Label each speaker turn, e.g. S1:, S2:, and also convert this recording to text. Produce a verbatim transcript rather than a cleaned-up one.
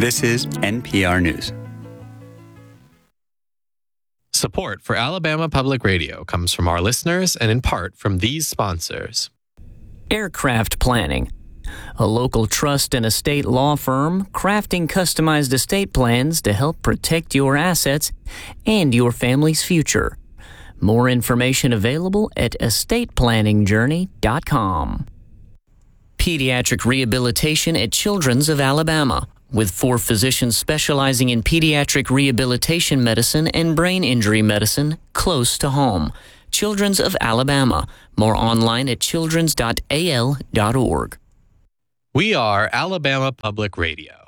S1: This is N P R News.
S2: Support for Alabama Public Radio comes from our listeners and in part from these sponsors.
S3: Aircraft Planning, a local trust and estate law firm crafting customized estate plans to help protect your assets and your family's future. More information available at estate planning journey dot com. Pediatric Rehabilitation at Children's of Alabama, with four physicians specializing in pediatric rehabilitation medicine and brain injury medicine close to home. Children's of Alabama. More online at childrens dot a l dot org.
S2: We are Alabama Public Radio.